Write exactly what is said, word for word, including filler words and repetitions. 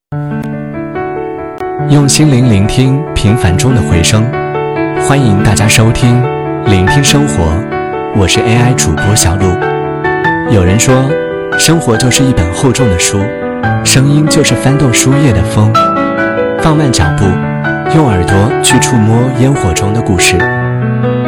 用心灵聆听平凡中的回声，欢迎大家收听聆听生活，我是 A I 主播小鹿。有人说，生活就是一本厚重的书，声音就是翻动书页的风。放慢脚步，用耳朵去触摸烟火中的故事。